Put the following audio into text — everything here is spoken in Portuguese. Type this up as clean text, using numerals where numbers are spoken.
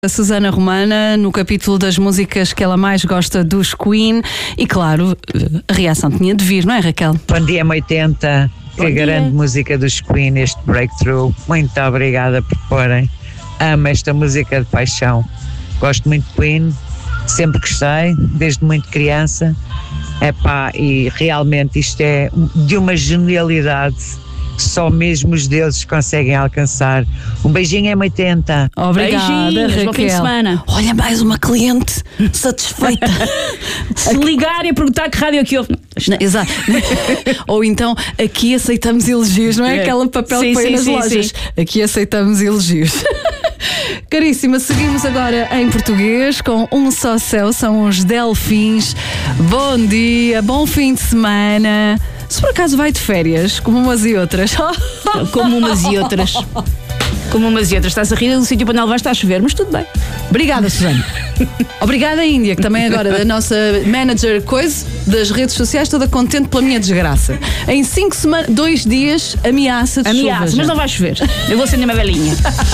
A Susana Romana, no capítulo das músicas que ela mais gosta dos Queen, e claro, a reação tinha de vir, não é, Raquel? Bom dia, M80, que grande música dos Queen, este Breakthrough. Muito obrigada por porem. Amo esta música de paixão. Gosto muito de Queen, sempre gostei, desde muito criança. E realmente isto é de uma genialidade. Só mesmo os deuses conseguem alcançar. Um beijinho, M80. Obrigada, Raquel. Bom fim de semana. Olha, mais uma cliente satisfeita. Se ligar e perguntar que rádio é que houve. Exato. Ou então, aqui aceitamos elogios, não é? Aquele papel que põe nas lojas. Sim. Aqui aceitamos elogios. Caríssima, seguimos agora em português com Um Só Céu, são os Delfins. Bom dia, bom fim de semana. Se por acaso vai de férias, como umas e outras. Como umas e outras. Como umas e outras. Estás a rir do sítio para onde ela está a chover, mas tudo bem. Obrigada, Susana. Obrigada, Índia, que também agora da nossa manager coisa das redes sociais, toda contente pela minha desgraça. Em 5 semanas, 2 dias, ameaça de chuva. Ameaça, mas não vai chover. Eu vou acender uma velinha.